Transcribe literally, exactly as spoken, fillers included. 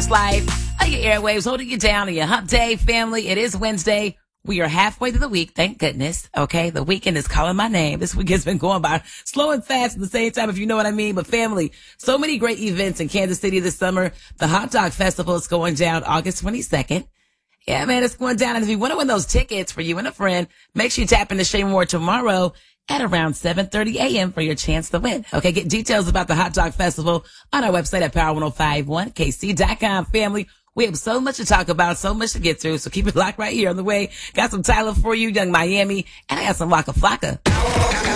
this life. On your airwaves, holding you down on your hump day, family. It is Wednesday. We are halfway through the week. Thank goodness. Okay. The weekend is calling my name. This week has been going by slow and fast at the same time, if you know what I mean. But family, so many great events in Kansas City this summer. The Hot Dog Festival is going down August twenty-second. Yeah, man, it's going down. And if you want to win those tickets for you and a friend, make sure you tap into Shay Moore tomorrow at around seven thirty a.m. for your chance to win. Okay, get details about the Hot Dog Festival on our website at power ten fifty-one k c dot com. Family, we have so much to talk about, so much to get through, so keep it locked right here on the way. Got some Tyler for you, Young Miami, and I got some Waka Flocka.